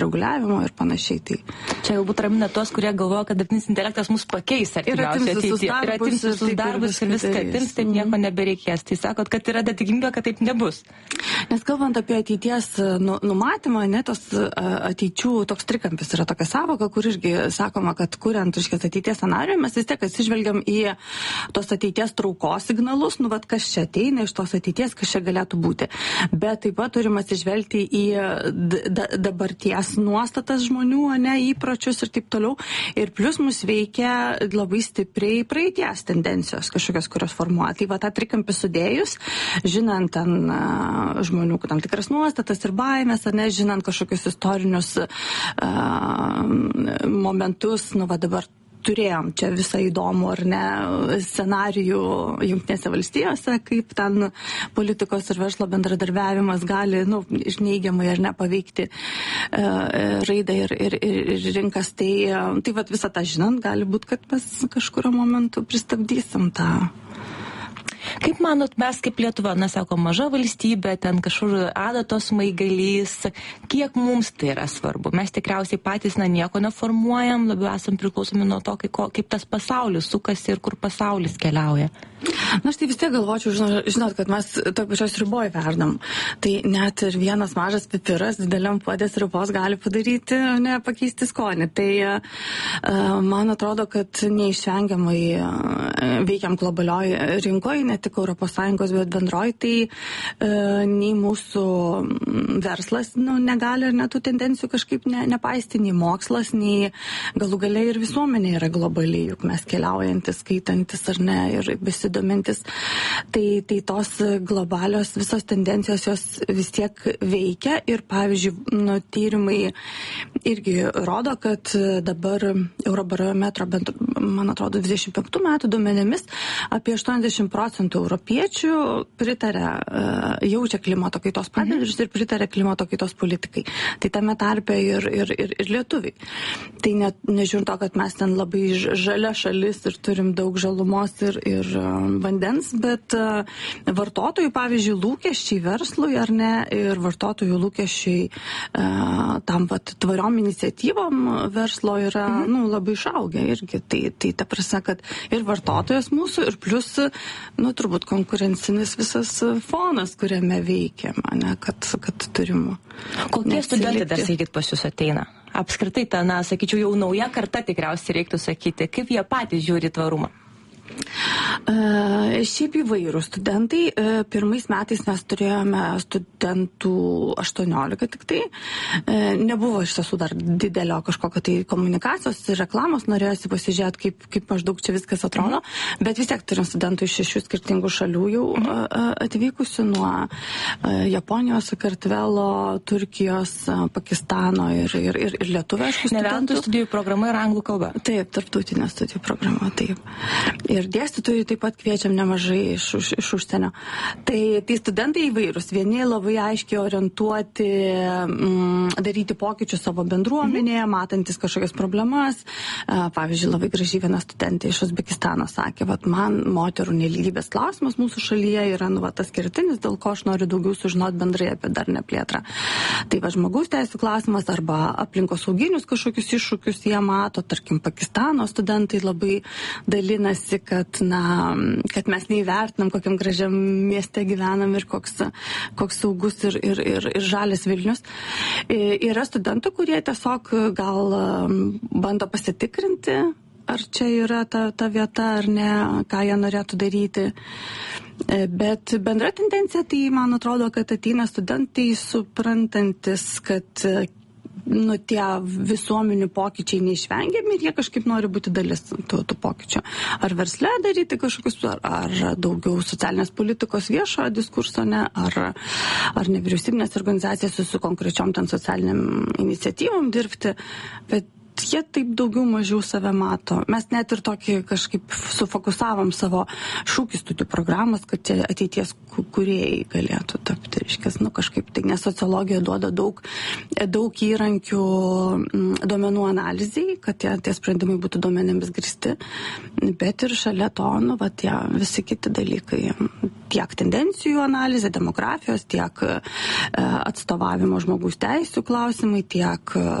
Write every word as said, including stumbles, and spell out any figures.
reguliavimo ir panašiai. Tai čia galbūt ramina tos, kurie galvoja, kad dirbtinis intelektas mus pakeis artimiausiai ateityje. Ir atims visus darbus ir viską atims, tai nieko nebereikės. Tai sakot, kad yra tikimybė, kad taip nebus. Nes kalbant apie ateities nu, numatymą, ne, tos ateičių toks trikampis yra tokia savoka, kur irgi sakoma, kad kuriant iškės ateities scenarijų, mes vis tiek atsižvelgiam į tos ateities traukos signalus, nu, vat, kas čia ateina iš tos ateities, kas čia galėtų būti. Bet taip pat turim atsižvelgti į d- dabarties nuostatas žmonių, ne, įpročius ir taip toliau. Ir plus mus veikia labai stipriai praeities tendencijos kažkokios, kurios formuoja. Tai va tą trikampį sudėjus, žinant ten uh, žmonių tam tikras nuostatas ir baimės, ar ne, žinant kažkokius istorinius uh, momentus, nu va dabar turėjom čia visą įdomų, ar ne, scenarijų Jungtinėse valstijose, kaip ten politikos ir verslo bendradarbiavimas gali, nu, neigiamai ar ne paveikti uh, raidą ir, ir, ir rinkas. Tai, uh, tai vat visą tą žinant, gali būti, kad mes kažkurio momentu pristabdysim tą. Kaip manot, mes kaip Lietuva, na, sako, maža valstybė, ten kažkur adatos smaigalys, kiek mums tai yra svarbu? Mes tikriausiai patys, na, nieko neformuojam, labiau esam priklausomi nuo to, kaip, kaip tas pasaulis sukasi ir kur pasaulis keliauja. Na, aš tai vis tiek galvočiau, žinot, žinot kad mes toj pačios riboj verdam. Tai net ir vienas mažas pipiras dideliam puodės ribos gali padaryti, ne, pakeisti skonį. Tai uh, man atrodo, kad neišvengiamai uh, veikiam globalioj rinkoje, ne tik Europos Sąjungos, bet bendroj, tai uh, nei mūsų verslas nu, negali ir net tų tendencijų kažkaip ne, nepaisti, nei mokslas, nei galų gale ir visuomenė yra globaliai, juk mes keliaujantis, skaitantis ar ne, ir besidomintis. Tai, tai tos globalios visos tendencijos jos vis tiek veikia ir, pavyzdžiui, nu, tyrimai irgi rodo, kad dabar Eurobarometro, bent, man atrodo, dvidešimt penktų metų duomenimis apie aštuoniasdešimt procentų europiečių pritarė, jaučia klimato kaitos padarinius ir pritarė klimato kaitos politikai. Tai tame tarpe ir, ir, ir, ir lietuviai. Tai net nežiūrint to, kad mes ten labai žalia šalis ir turim daug žalumos ir, ir vandens, bet vartotojų, pavyzdžiui, lūkesčiai verslui ar ne, ir vartotojų lūkesčiai uh, tam pat tvariom iniciatyvom verslo yra mhm. nu, labai išaugę irgi. Tai, tai ta prasme, kad ir vartotojas mūsų, ir plus, nu, turbūt konkurencinis visas fonas, kuriame veikiama, ne, kad, kad turim. Kokie studentai dar, sakykit, pas jūs ateina? Apskritai, ta, na, sakyčiau, jau nauja karta tikriausiai reiktų sakyti. Kaip jie patys žiūri tvarumą? Uh, šiaip įvairūs studentai. Uh, pirmais metais mes turėjome studentų aštuoniolika tik tai. Uh, nebuvo iš tiesų dar didelio kažkokio tai komunikacijos ir reklamos, norėjosi pasižiūrėti, kaip, kaip maždaug čia viskas atrodo, mm. bet vis tiek turim studentų iš šešių skirtingų šalių jau mm. uh, atvykusių nuo uh, Japonijos, Sakartvelo, Turkijos, uh, Pakistano ir, ir, ir, ir Lietuvė, aišku, studentų. Ne veltui studijų programa yra anglų kalba. Taip, tarptautinė studijų programa, taip. Ir dėstytojų taip pat kviečiam nemažai iš, iš, iš užsienio. Tai, tai studentai įvairūs. Vieni labai aiškiai orientuoti, m, daryti pokyčius savo bendruomenėje, mm. matantis kažkokias problemas. Pavyzdžiui, labai gražiai viena studentė iš Uzbekistano sakė, vat man moterų nelygybės klausimas mūsų šalyje yra nu, va, tas kertinis, dėl ko aš noriu daugiau sužinoti bendrai apie darnią plėtrą. Tai va, žmogaus teisų klausimas arba aplinkosauginius kažkokius iššūkius jie mato. Tarkim, Pakistano studentai labai dalinasi, kad, na, kad mes neįvertinam, kokiam gražiam mieste gyvenam ir koks, koks saugus ir, ir, ir, ir žalias Vilnius. Yra studentų, kurie tiesiog gal bando pasitikrinti, ar čia yra ta, ta vieta ar ne, ką jie norėtų daryti. Bet bendra tendencija, tai man atrodo, kad ateina studentai suprantantis, kad nu, tie visuomenių pokyčiai neišvengiami ir jie kažkaip nori būti dalis tų, tų pokyčių. Ar versle daryti kažkokius, ar, ar daugiau socialinės politikos viešo diskurso, ne, ar, ar nevyriausybinės organizacijas su, su konkrečiom ten socialiniam iniciatyvom dirbti, bet jie taip daugiau mažiau save mato. Mes net ir tokį kažkaip sufokusavom savo šūkį studijų programos, kad čia ateities kūrėjai galėtų tapti. Reiškia, nu kažkaip tai, nes sociologija duoda daug, daug įrankių duomenų analizai, kad tie, tie sprendimai būtų duomenimis grįsti, bet ir šalia to, nu, va, tie visi kiti dalykai. Tiek tendencijų analizė, demografijos, tiek atstovavimo žmogaus teisių klausimai, tiek